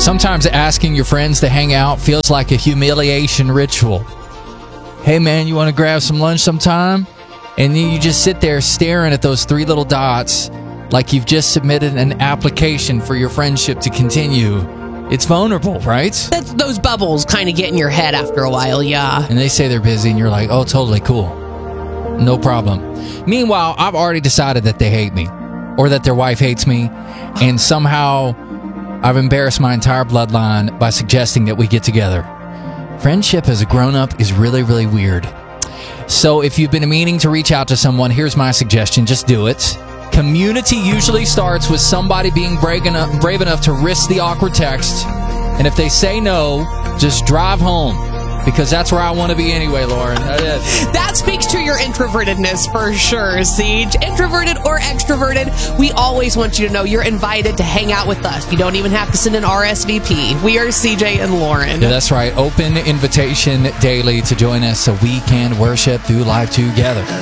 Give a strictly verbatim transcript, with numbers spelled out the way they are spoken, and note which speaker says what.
Speaker 1: Sometimes asking your friends to hang out feels like a humiliation ritual. Hey man, you want to grab some lunch sometime? And then you just sit there staring at those three little dots like you've just submitted an application for your friendship to continue. It's vulnerable, right?
Speaker 2: That's, those bubbles kind of get in your head after a while, yeah.
Speaker 1: And they say they're busy and you're like, oh, totally cool. No problem. Meanwhile, I've already decided that they hate me or that their wife hates me, and somehow I've embarrassed my entire bloodline by suggesting that we get together. Friendship as a grown-up is really, really weird. So if you've been meaning to reach out to someone, here's my suggestion. Just do it. Community usually starts with somebody being brave enough, brave enough to risk the awkward text. And if they say no, just drive home. Because that's where I want to be anyway, Lauren. That is.
Speaker 2: That speaks to your introvertedness for sure, Siege. Introverted or extroverted, we always want you to know you're invited to hang out with us. You don't even have to send an R S V P. We are C J and Lauren.
Speaker 1: Yeah, that's right. Open invitation daily to join us so we can worship through life together.